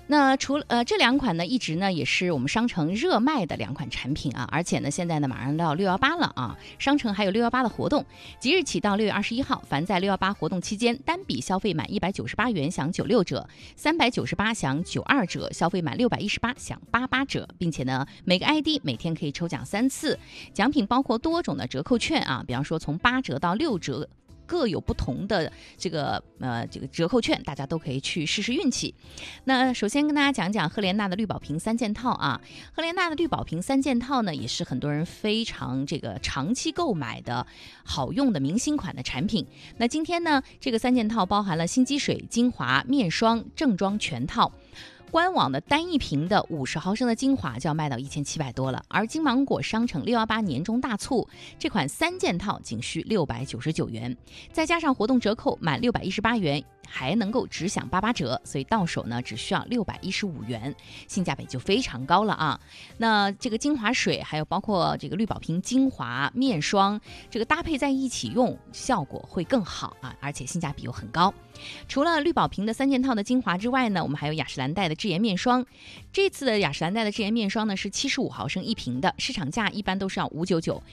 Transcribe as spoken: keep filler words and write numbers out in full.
那除了呃这两款呢，一直呢也是我们商城热卖的两款产品啊，而且呢现在呢马上到六幺八了啊，商城还有六幺八的活动，即日起到六月二十一号，凡在六幺八活动期间单笔消费满一百九十八元享九六折，三百九十八享九二折，消费满六百一十八享八八折，并且呢每个 I D 每天可以抽奖三次，奖品包括多种的折扣券啊，比方说从八折到六折。各有不同的这个呃这个折扣券，大家都可以去试试运气。那首先跟大家讲讲赫莲娜的绿宝瓶三件套啊，赫莲娜的绿宝瓶三件套呢，也是很多人非常这个长期购买的好用的明星款的产品。那今天呢，这个三件套包含了新肌水、精华、面霜、正装全套。官网的单一瓶的五十毫升的精华就要卖到一千七百多了，而金芒果商城六幺八年中大促，这款三件套仅需六百九十九元，再加上活动折扣满六百一十八元，还能够只享八八折，所以到手呢只需要六百一十五元，性价比就非常高了啊。那这个精华水还有包括这个绿宝瓶精华、面霜，这个搭配在一起用，效果会更好啊，而且性价比又很高。除了绿宝瓶的三件套的精华之外呢，我们还有雅诗兰黛的智颜面霜。这次的雅诗兰黛的智颜面霜呢是七十五毫升一瓶的，市场价一般都是要五百九十九，